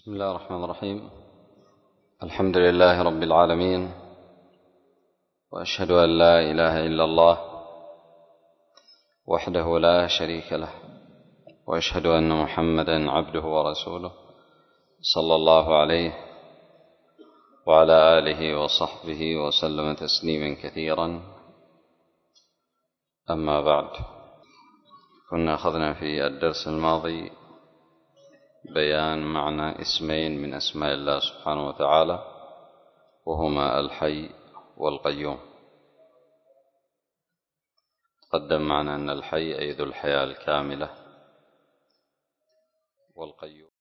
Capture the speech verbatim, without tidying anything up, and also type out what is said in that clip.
بسم الله الرحمن الرحيم. الحمد لله رب العالمين، وأشهد أن لا إله إلا الله وحده لا شريك له، وأشهد أن محمدا عبده ورسوله صلى الله عليه وعلى آله وصحبه وسلم تسليما كثيرا. أما بعد، كنا أخذنا في الدرس الماضي بيان معنى اسمين من أسماء الله سبحانه وتعالى، وهما الحي والقيوم. تقدم معنا أن الحي أي ذو الحياة الكاملة، والقيوم